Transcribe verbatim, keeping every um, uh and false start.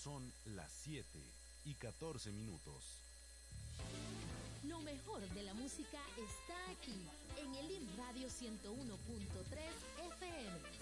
Son las siete y catorce minutos. Lo mejor de la música está aquí, en el I M Radio ciento uno punto tres F M.